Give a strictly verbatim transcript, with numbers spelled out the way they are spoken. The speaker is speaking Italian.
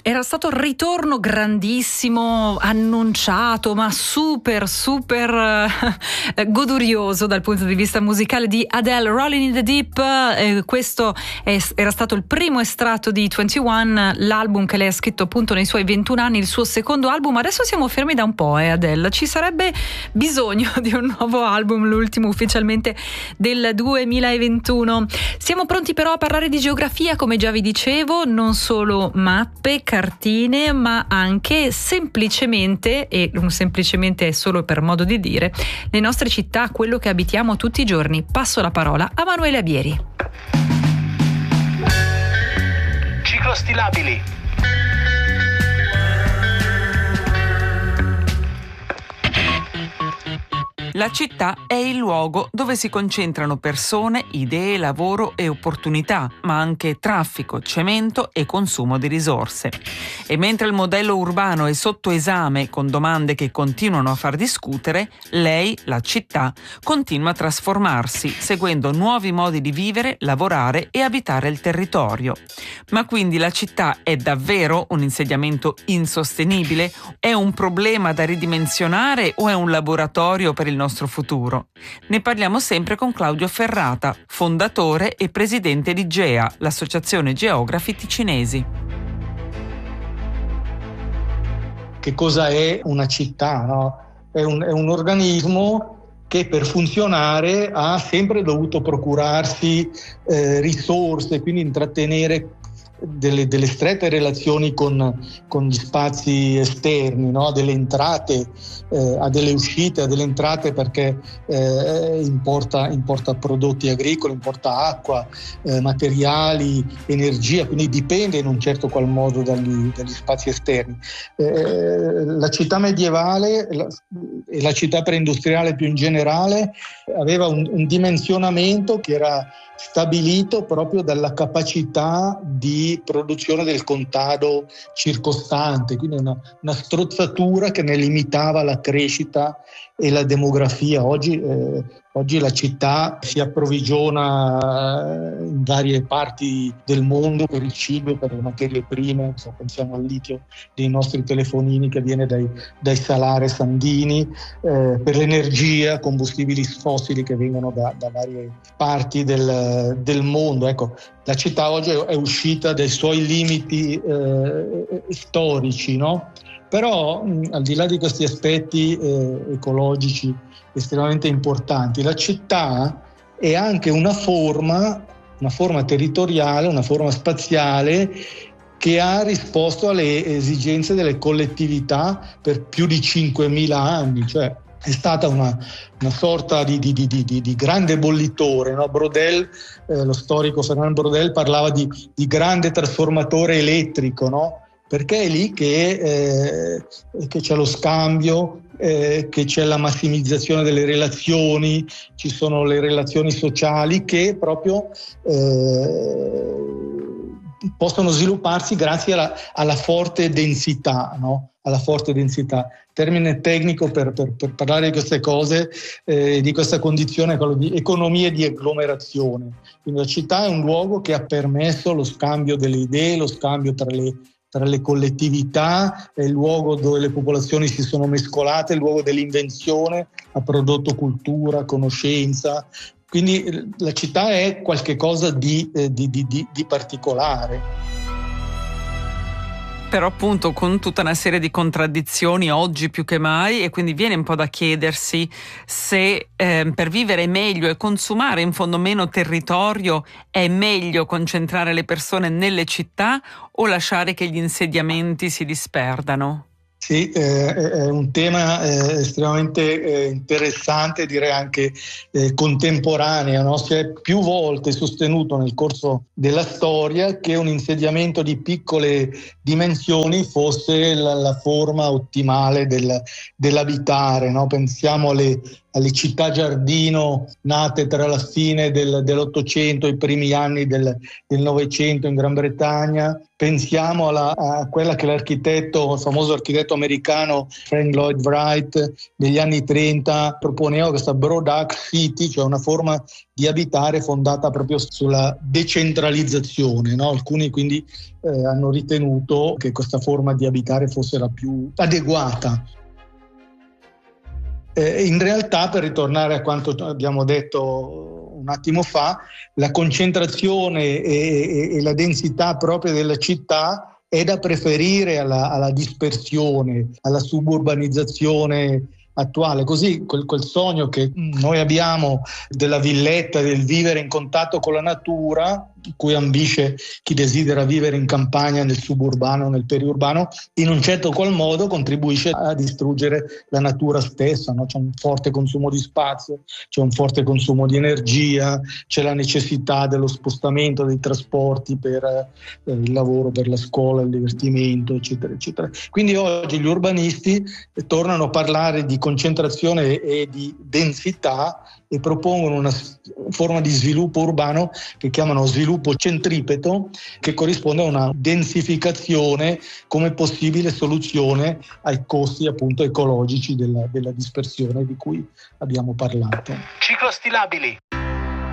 Era stato il ritorno grandissimo, annunciato, ma super, super eh, godurioso dal punto di vista musicale di Adele, Rolling in the Deep. Eh, questo è, era stato il primo estratto di ventuno, l'album che lei ha scritto appunto nei suoi ventuno anni, il suo secondo album. Adesso siamo fermi da un po', eh, Adele. Ci sarebbe bisogno di un nuovo album, l'ultimo ufficialmente del duemilaventuno. Siamo pronti però a parlare di geografia, come già vi dicevo, non solo mappe, cartine, ma anche semplicemente, e un semplicemente è solo per modo di dire, le nostre città, quello che abitiamo tutti i giorni. Passo la parola a Manuele Abieri. Ciclostilabili. La città è il luogo dove si concentrano persone, idee, lavoro e opportunità, ma anche traffico, cemento e consumo di risorse. E mentre il modello urbano è sotto esame con domande che continuano a far discutere, lei, la città, continua a trasformarsi, seguendo nuovi modi di vivere, lavorare e abitare il territorio. Ma quindi la città è davvero un insediamento insostenibile? È un problema da ridimensionare o è un laboratorio per il nostro futuro? Ne parliamo sempre con Claudio Ferrata, fondatore e presidente di GEA, l'Associazione Geografi Ticinesi. Che cosa è una città? No? È un, è un organismo che per funzionare ha sempre dovuto procurarsi eh, risorse, quindi intrattenere Delle, delle strette relazioni con, con gli spazi esterni, no? Delle entrate, eh, a delle uscite, a delle entrate perché eh, importa, importa prodotti agricoli, importa acqua, eh, materiali, energia, quindi dipende in un certo qual modo dagli, dagli spazi esterni. Eh, la città medievale la, e la città preindustriale più in generale aveva un, un dimensionamento che era stabilito proprio dalla capacità di produzione del contado circostante, quindi una, una strozzatura che ne limitava la crescita e la demografia. Oggi, eh, oggi la città si approvvigiona in varie parti del mondo per il cibo, per le materie prime, so, pensiamo al litio dei nostri telefonini che viene dai, dai salare sandini, eh, per l'energia, combustibili fossili che vengono da, da varie parti del, del mondo. Ecco, la città oggi è uscita dai suoi limiti eh, storici, no? Però mh, al di là di questi aspetti eh, ecologici estremamente importanti, la città è anche una forma, una forma territoriale, una forma spaziale che ha risposto alle esigenze delle collettività per più di cinquemila anni, cioè è stata una, una sorta di, di, di, di, di grande bollitore, no? Braudel, eh, lo storico Fernand Braudel, parlava di, di grande trasformatore elettrico, no? Perché è lì che, eh, che c'è lo scambio, eh, che c'è la massimizzazione delle relazioni, ci sono le relazioni sociali che proprio eh, possono svilupparsi grazie alla, alla forte densità, no? Alla forte densità. Termine tecnico per, per, per parlare di queste cose, eh, di questa condizione è quello di economie di agglomerazione. Quindi la città è un luogo che ha permesso lo scambio delle idee, lo scambio tra le tra le collettività, è il luogo dove le popolazioni si sono mescolate, è il luogo dell'invenzione, ha prodotto cultura, conoscenza. Quindi la città è qualcosa di, eh, di, di, di, di particolare. Però appunto con tutta una serie di contraddizioni oggi più che mai, e quindi viene un po' da chiedersi se eh, per vivere meglio e consumare in fondo meno territorio è meglio concentrare le persone nelle città o lasciare che gli insediamenti si disperdano. Sì, eh, è un tema eh, estremamente eh, interessante, direi anche eh, contemporaneo, no? Si è più volte sostenuto nel corso della storia che un insediamento di piccole dimensioni fosse la, la forma ottimale del, dell'abitare, no? Pensiamo alle, alle città giardino nate tra la fine del, dell'Ottocento e i primi anni del, del Novecento in Gran Bretagna. Pensiamo alla, a quella che l'architetto, il famoso architetto americano Frank Lloyd Wright negli anni trenta proponeva questa Broad Arc City, cioè una forma di abitare fondata proprio sulla decentralizzazione, no? Alcuni quindi eh, hanno ritenuto che questa forma di abitare fosse la più adeguata. Eh, in realtà, per ritornare a quanto abbiamo detto un attimo fa, la concentrazione e, e, e la densità propria della città è da preferire alla, alla dispersione, alla suburbanizzazione attuale. Così quel, quel sogno che noi abbiamo della villetta, del vivere in contatto con la natura, cui ambisce chi desidera vivere in campagna, nel suburbano, nel periurbano, in un certo qual modo contribuisce a distruggere la natura stessa, no? C'è un forte consumo di spazio, c'è un forte consumo di energia, c'è la necessità dello spostamento dei trasporti per eh, il lavoro, per la scuola, il divertimento, eccetera, eccetera. Quindi oggi gli urbanisti tornano a parlare di concentrazione e di densità e propongono una forma di sviluppo urbano che chiamano sviluppo centripeto, che corrisponde a una densificazione come possibile soluzione ai costi appunto ecologici della, della dispersione di cui abbiamo parlato. Ciclostilabili.